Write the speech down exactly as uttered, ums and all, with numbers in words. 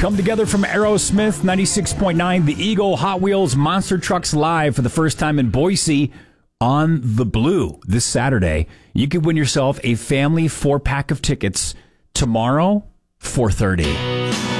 Come together from Aerosmith, ninety-six point nine, The Eagle, Hot Wheels, Monster Trucks Live for the first time in Boise on the Blue this Saturday. You could win yourself a family four-pack of tickets tomorrow, four thirty.